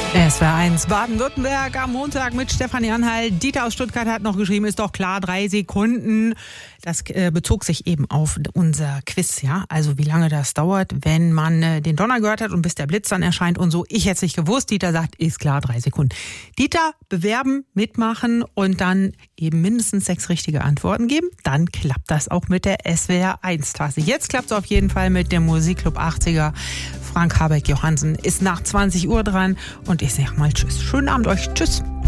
SWR1 Baden-Württemberg am Montag mit Stefanie Anhalt. Dieter aus Stuttgart hat noch geschrieben, ist doch klar, 3 Sekunden. Das bezog sich eben auf unser Quiz, ja. Also wie lange das dauert, wenn man den Donner gehört hat und bis der Blitz dann erscheint und so. Ich hätte es nicht gewusst. Dieter sagt, ist klar, 3 Sekunden. Dieter, bewerben, mitmachen und dann eben mindestens 6 richtige Antworten geben. Dann klappt das auch mit der SWR1-Tasse. Jetzt klappt es auf jeden Fall mit dem Musikclub 80er. Frank Habeck Johansen ist nach 20 Uhr dran und ich sage mal Tschüss. Schönen Abend euch. Tschüss.